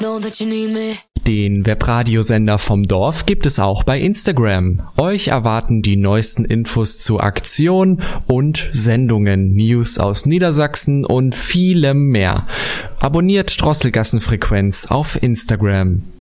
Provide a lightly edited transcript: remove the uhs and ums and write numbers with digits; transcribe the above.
know that you need me. Den Webradiosender vom Dorf gibt es auch bei Instagram. Euch erwarten die neuesten Infos zu Aktionen und Sendungen, News aus Niedersachsen und vielem mehr. Abonniert Drosselgassenfrequenz auf Instagram.